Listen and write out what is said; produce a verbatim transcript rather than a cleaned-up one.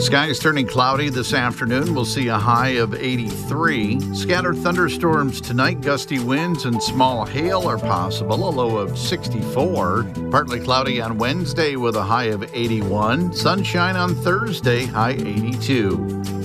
Skies turning cloudy this afternoon. We'll see a high of eighty-three. Scattered thunderstorms tonight. Gusty winds and small hail are possible. A low of sixty-four. Partly cloudy on Wednesday with a high of eighty-one. Sunshine on Thursday, high eighty-two.